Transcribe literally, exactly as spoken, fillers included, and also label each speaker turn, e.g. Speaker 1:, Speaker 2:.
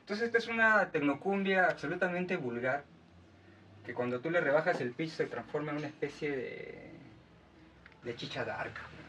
Speaker 1: Entonces esta es una tecnocumbia absolutamente vulgar, que cuando tú le rebajas el pitch se transforma en una especie de, de chicha dark.